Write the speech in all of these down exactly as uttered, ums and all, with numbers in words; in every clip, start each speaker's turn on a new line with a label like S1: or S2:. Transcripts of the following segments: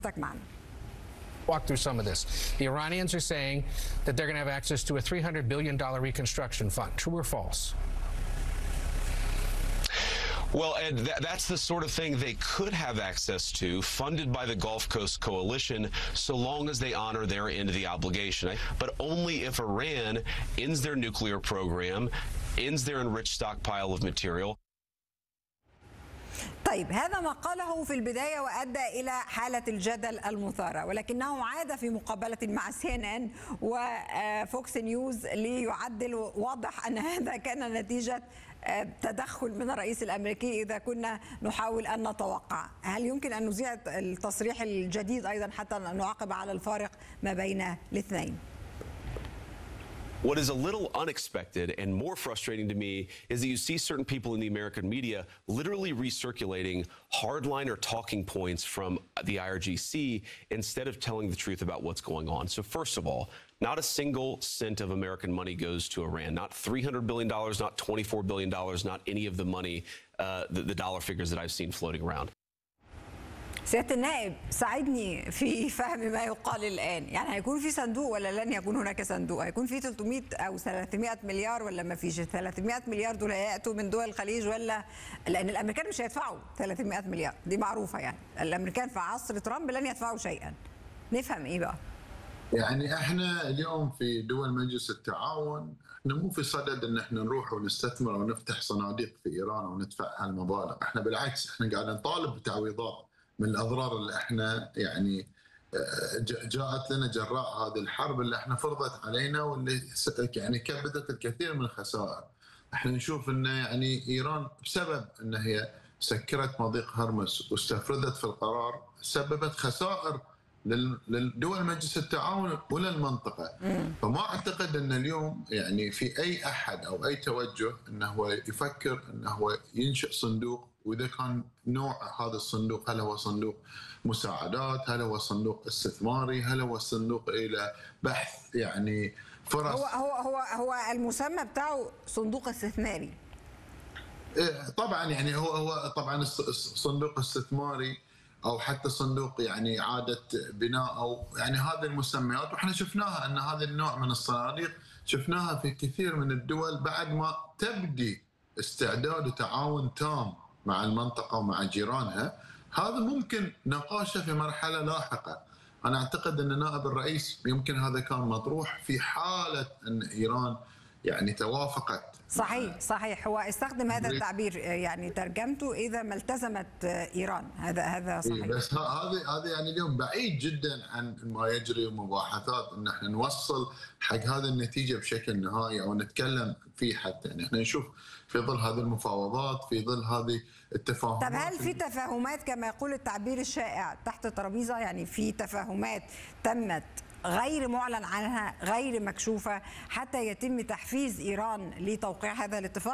S1: معنا.
S2: Walk through some of this. The Iranians are saying that they're going to have access to a three hundred billion dollars reconstruction fund. True or false?
S3: Well, Ed, that, that's the sort of thing they could have access to, funded by the Gulf Coast Coalition, so long as they honor their end of the obligation. But only if Iran ends their nuclear program, ends their enriched stockpile of material.
S1: طيب هذا ما قاله في البداية وأدى إلى حالة الجدل المثارة، ولكنه عاد في مقابلة مع سي إن إن وفوكس نيوز ليعدل. واضح أن هذا كان نتيجة تدخل من الرئيس الأمريكي إذا كنا نحاول أن نتوقع. هل يمكن أن نذيع التصريح الجديد أيضا حتى نعاقب على الفارق ما بين الاثنين؟
S3: What is a little unexpected and more frustrating to me is that you see certain people in the American media literally recirculating hardliner talking points from the I R G C instead of telling the truth about what's going on. So first of all, not a single cent of American money goes to Iran. Not three hundred billion dollars, not twenty-four billion dollars, not any of the money, uh, the, the dollar figures that I've seen floating around.
S1: سيادة النائب، ساعدني في فهم ما يقال الآن. يعني هيكون في صندوق ولا لن يكون هناك صندوق؟ هيكون في ثلاثمائة أو ثلاثمائة مليار ولا ما فيش؟ ثلاثمائة مليار دول هيأتوا من دول الخليج ولا؟ لأن الأمريكان مش هيدفعوا ثلاثمائة مليار، دي معروفة. يعني الأمريكان في عصر ترامب لن يدفعوا شيئا. نفهم إيه بقى؟
S4: يعني احنا اليوم في دول مجلس التعاون احنا مو في صدد ان احنا نروح ونستثمر ونفتح صناديق في ايران وندفع هالمبالغ، احنا بالعكس احنا قاعد نطالب بتعويضات من الاضرار اللي احنا يعني جاءت لنا جراء هذه الحرب اللي احنا فرضت علينا واللي يعني كبدت الكثير من الخسائر. احنا نشوف ان يعني ايران بسبب ان هي سكرت مضيق هرمز واستفردت في القرار سببت خسائر للدول مجلس التعاون وللمنطقه. فما اعتقد ان اليوم يعني في اي احد او اي توجه انه هو يفكر انه هو ينشئ صندوق، واذا كان نوع هذا الصندوق هل هو صندوق مساعدات، هل هو صندوق استثماري، هل هو صندوق الى بحث يعني فرص.
S1: هو هو هو هو المسمى بتاعه صندوق استثماري.
S4: طبعا يعني هو هو طبعا صندوق استثماري او حتى صندوق يعني اعاده بناء او يعني هذه المسميات، واحنا شفناها ان هذا النوع من الصناديق شفناها في كثير من الدول بعد ما تبدي استعداد وتعاون تام مع المنطقه ومع جيرانها. هذا ممكن نقاشه في مرحله لاحقه. انا اعتقد ان نائب الرئيس يمكن هذا كان مطروح في حاله ان ايران يعني توافقت.
S1: صحيح صحيح، هو استخدم هذا التعبير يعني ترجمته اذا ما التزمت ايران. هذا هذا صحيح.
S4: بس هذا هذا يعني اليوم بعيد جدا عن ما يجري ومباحثات ان احنا نوصل حق هذه النتيجه بشكل نهائي او نتكلم فيه حتى. يعني احنا نشوف في ظل هذه المفاوضات في ظل هذه التفاهمات.
S1: طب هل في تفاهمات كما يقول التعبير الشائع تحت الترابيزه؟ يعني في تفاهمات تمت غير معلن عنها غير مكشوفة حتى يتم تحفيز إيران لتوقيع هذا الاتفاق؟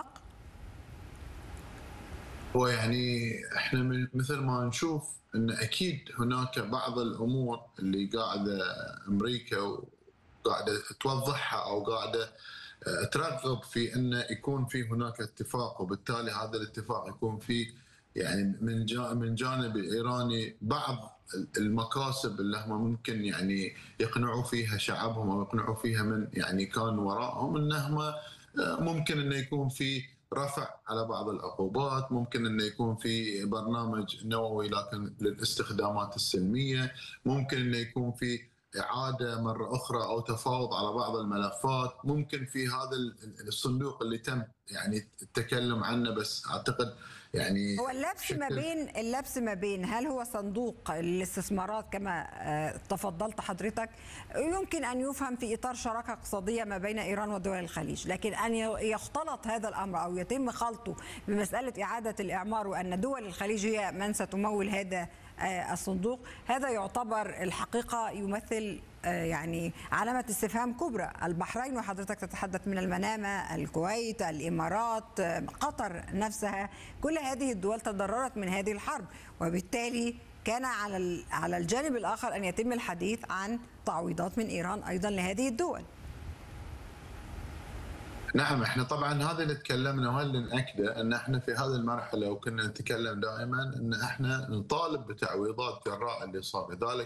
S4: هو يعني احنا مثل ما نشوف ان اكيد هناك بعض الامور اللي قاعده امريكا وقاعده توضحها او قاعده ترغب في ان يكون في هناك اتفاق، وبالتالي هذا الاتفاق يكون فيه يعني من من جانب الايراني بعض المكاسب اللي هم ممكن يعني يقنعوا فيها شعبهم او يقنعوا فيها من يعني كان وراءهم، انهم ممكن انه يكون في رفع على بعض العقوبات، ممكن انه يكون في برنامج نووي لكن للاستخدامات السلميه، ممكن انه يكون في اعاده مره اخرى او تفاوض على بعض الملفات، ممكن في هذا الصندوق اللي تم يعني التكلم عنه. بس اعتقد يعني
S1: هو اللبس ما بين اللبس ما بين هل هو صندوق الاستثمارات كما تفضلت حضرتك يمكن ان يفهم في اطار شراكه اقتصاديه ما بين ايران ودول الخليج، لكن ان يختلط هذا الامر او يتم خلطه بمساله اعاده الاعمار وان دول الخليج هي من ستمول هذا الصندوق، هذا يعتبر الحقيقه يمثل يعني علامة استفهام كبرى. البحرين وحضرتك تتحدث من المنامة، الكويت، الإمارات، قطر نفسها، كل هذه الدول تضررت من هذه الحرب، وبالتالي كان على على الجانب الآخر أن يتم الحديث عن تعويضات من إيران أيضا لهذه الدول.
S4: نعم، احنا طبعا هذا اللي تكلمنا وهل ناكده ان احنا في هذه المرحله وكنا نتكلم دائما ان احنا نطالب بتعويضات جراء اللي صار، لذلك